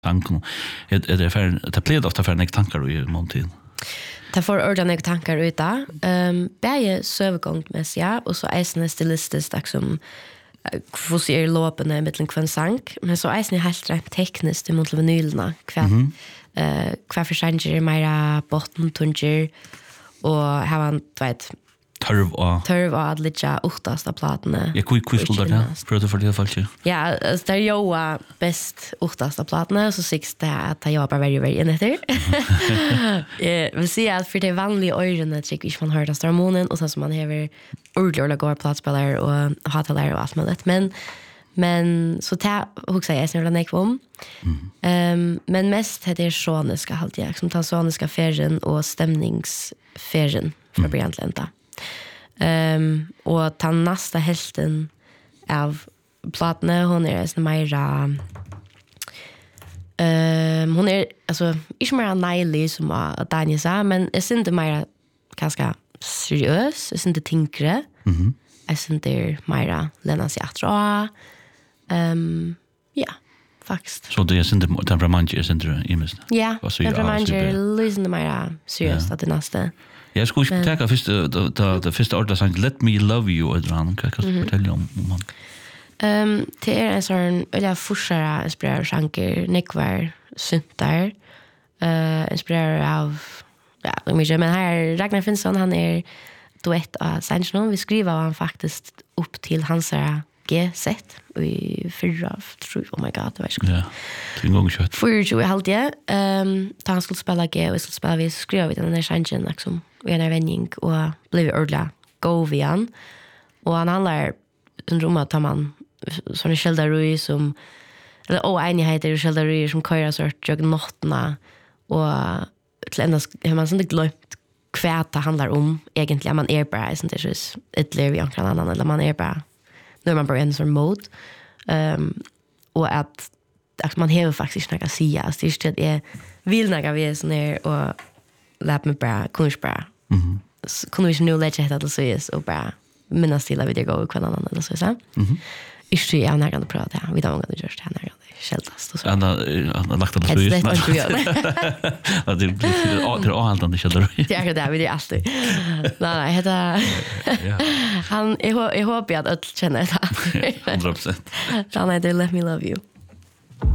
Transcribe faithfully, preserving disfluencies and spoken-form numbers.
tanken. Är det för det blir ofta för nek tankar i måntid. Det får ordentligt tankar ut där. Ehm bäge sövgångmässiga och så eisne stilistiskt liksom hur ser låpen i mitten kvar sank, men så eisne helt rent tekniskt i mot vinylna kvar. Mm. Eh kvar för changer mera botten tunger och har han vet Törv och Törv och adliga åttasta plattorna. Ja, kui kui skulle det? Prøvde for det folk. Ja, det är ju bäst åttasta plattorna så sex det att jag jobbar väldigt väldigt efter. Eh, vill säga att för det vanliga öronen tycker vi man hör det stormonen och så som man har ordentligt går platspelare och hatalar och allt möjligt. Men men så ta hur säger jag snarare nek om. Ehm men mest det är soniska halt jag som tar soniska färgen och stämningsfärgen för egentligen då. Ehm och ta nästa hälften av plattorna hon är så mera ehm hon är alltså inte mer nailig som att Daniel sa men är inte mer ganska seriös, är inte tinkre. Mhm. Är inte mer Lena Siatra. Ehm ja, faktiskt. Så det är inte temperament är inte i mest. Ja, temperament är lyssna mer seriöst att det nästa. Jag skulle inte ta först det första ordet sang Let Me Love You eller han kan jag fortälja om om han. Ehm det är en sån eller forskare inspirerar sjanker Nickvar syntar eh inspirerar av ja, men men här Ragnar Finnsson han är duett av Sanchnon vi skriver han faktiskt upp till hans G-set i fyra tror oh my god det var så. Ja. Det är en gång kört. För ju halt jag ehm då han skulle spela G och skulle spela vi skrev vi den där changen liksom vi en vändning och blev ordla go vi han och han handlar en rum att man såna skildarui som eller oh enighet är skildarui som köra sort jag nattna och till ända har man inte glömt kväta handlar om egentligen man är bara inte så ett lever jag kan annan eller man är bara nu är man bara en sån mode ehm och att att man har faktiskt några sia så det är vill några vi sån här och lät mig bara kunna bara Mhm. kunna vi nu lägga det att säga och bara minnas till att vi går kvar annan eller så så. Mhm. Ist jag när kan prata vi då går det just här när skältast och så. Anna anna lagt det så just. Att det blir det är allt annat skällar. Det är det vi är alltid. Nej nej heter Ja. Han jag hoppas att alla känner det. hundra procent. Han är det Let Me Love You.